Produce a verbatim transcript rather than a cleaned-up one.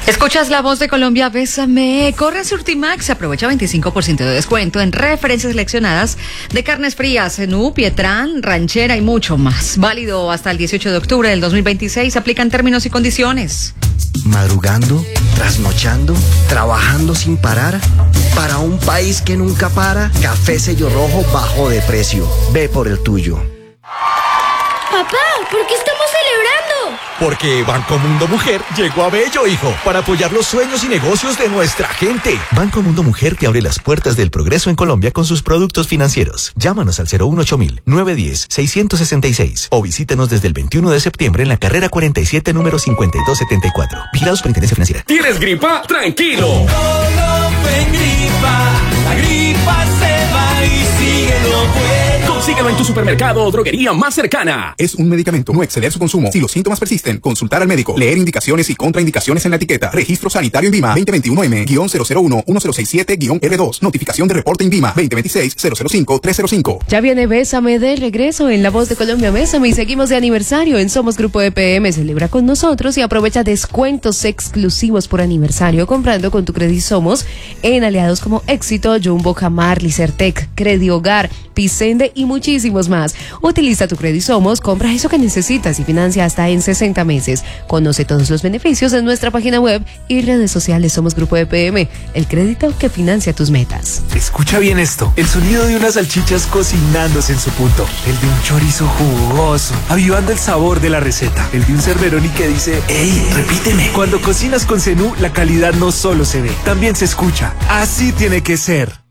Escuchas La Voz de Colombia, Bésame. Corre a Surtimax, aprovecha veinticinco por ciento de descuento en referencias seleccionadas de carnes frías, cenú, pietrán, ranchera y mucho más. Válido hasta el dieciocho de octubre del dos mil veintiséis. Aplican términos y condiciones. Madrugando, trasnochando, trabajando sin parar. Para un país que nunca para, Café Sello Rojo bajó de precio. Ve por el tuyo. Papá, ¿por qué estamos celebrando? Porque Banco Mundo Mujer llegó a Bello, hijo, para apoyar los sueños y negocios de nuestra gente. Banco Mundo Mujer te abre las puertas del progreso en Colombia con sus productos financieros. Llámanos al cero uno ocho mil, nueve uno cero, seis seis seis o visítanos desde el veintiuno de septiembre en la carrera cuarenta y siete, número cincuenta y dos setenta y cuatro. Vigilado Superintendencia Financiera. ¿Tienes gripa? ¡Tranquilo! No en gripa, la gripa se va y sigue lo bueno. Consíguelo en tu supermercado o droguería más cercana. Es un medicamento, no exceder su consumo. Si los síntomas persisten, consultar al médico. Leer indicaciones y contraindicaciones en la etiqueta. Registro sanitario INVIMA veinte veintiuno M cero cero uno uno cero seis siete R dos. Notificación de reporte INVIMA veinte veintiséis cero cero cinco tres cero cinco. Ya viene Bésame de regreso en La Voz de Colombia, Bésame, y seguimos de aniversario en Somos Grupo E P M. Celebra con nosotros y aprovecha descuentos exclusivos por aniversario comprando con tu Credit Somos en aliados como Éxito, Jumbo, Jamar, Licertec, Credi Hogar, Picende y muchísimos más. Utiliza tu Credit Somos, compra eso que necesitas y financia hasta en sesenta meses. Conoce todos los beneficios en nuestra página web y redes sociales. Somos Grupo E P M, el crédito que financia tus metas. Escucha bien esto, el sonido de unas salchichas cocinándose en su punto, el de un chorizo jugoso, avivando el sabor de la receta, el de un cerveroni que dice, ¡ey, repíteme! Cuando cocinas con Cenú, la calidad no solo se ve, también se escucha. Así tiene que ser.